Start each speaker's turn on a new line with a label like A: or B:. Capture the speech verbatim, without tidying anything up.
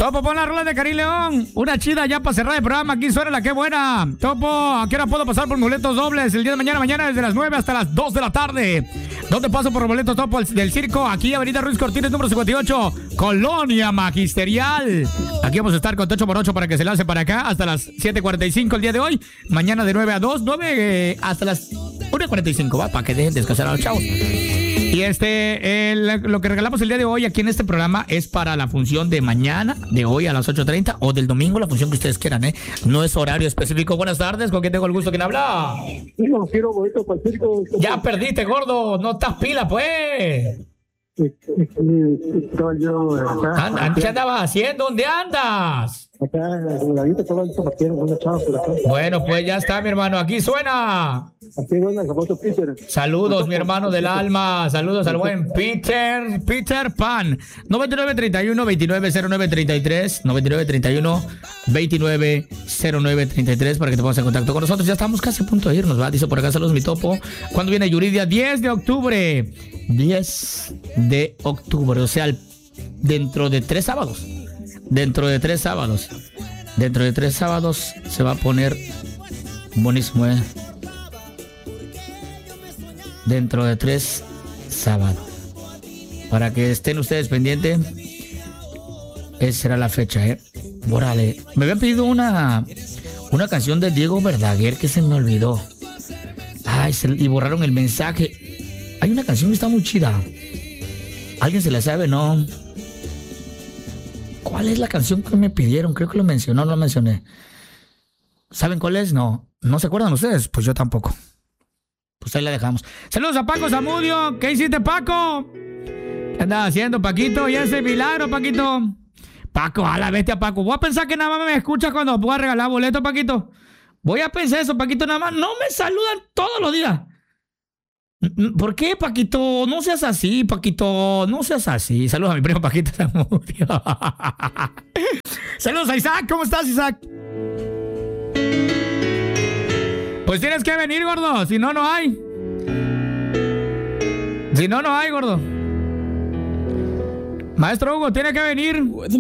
A: Topo, pon la rola de Karim León. Una chida ya para cerrar el programa. Aquí suena la que buena. Topo, ¿a qué hora puedo pasar por boletos dobles? El día de mañana, mañana desde las nueve hasta las dos de la tarde. ¿Dónde paso por boletos, Topo? El, del circo, aquí Avenida Ruiz Cortines, número cincuenta y ocho, Colonia Magisterial. Aquí vamos a estar con ocho por ocho para que se lance para acá hasta las siete cuarenta y cinco el día de hoy. Mañana de nueve a dos, nueve eh, hasta las una cuarenta y cinco, va, para que dejen descansar a los chavos. Y este, el, lo que regalamos el día de hoy aquí en este programa es para la función de mañana, de hoy a las ocho treinta, o del domingo, la función que ustedes quieran, ¿eh? No es horario específico. Buenas tardes, ¿con quién tengo el gusto? ¿Quién habla?
B: No, quiero boleto para el circo.
A: Ya perdiste, gordo, no estás pila, pues.
B: Estaba yo acá.
A: Anda, ¿qué andabas haciendo? ¿Dónde andas?
B: Acá, en la vida estaba compartiendo con una chava por acá.
A: Bueno, pues ya está, mi hermano, aquí suena.
B: Aquí bueno, el famoso Peter.
A: Saludos, mi hermano del alma. Saludos al buen Peter, Peter Pan. noventa y nueve treinta y uno veintinueve cero nueve treinta y tres, noventa y nueve treinta y uno veintinueve cero nueve treinta y tres para que te pongas en contacto con nosotros. Ya estamos casi a punto de irnos, ¿va? Dice por acá, saludos, mi topo. ¿Cuándo viene Yuridia? diez de octubre. diez de octubre, o sea, dentro de tres sábados. Dentro de tres sábados. Dentro de tres sábados se va a poner buenísimo, ¿eh? Dentro de tres sábados. Para que estén ustedes pendientes. Esa será la fecha, ¿eh? Órale. Me habían pedido una una canción de Diego Verdaguer que se me olvidó. Ay, se, y borraron el mensaje. Hay una canción que está muy chida. ¿Alguien se la sabe? No. ¿Cuál es la canción que me pidieron? Creo que lo mencionó, no lo mencioné. ¿Saben cuál es? No. ¿No se acuerdan ustedes? Pues yo tampoco. Pues ahí la dejamos. Saludos a Paco Zamudio. ¿Qué hiciste, Paco? ¿Qué andabas haciendo, Paquito? ¿Y ese milagro, Paquito? Paco, a la bestia, Paco. Voy a pensar que nada más me escuchas cuando pueda regalar boletos, Paquito. Voy a pensar eso, Paquito, nada más. No me saludan todos los días. ¿Por qué, Paquito? No seas así, Paquito. No seas así. Saludos a mi primo Paquito Zamudio. Saludos a Isaac. ¿Cómo estás, Isaac? Pues tienes que venir, gordo. Si no, no hay. Si no, no hay, gordo. Maestro Hugo, tiene que venir.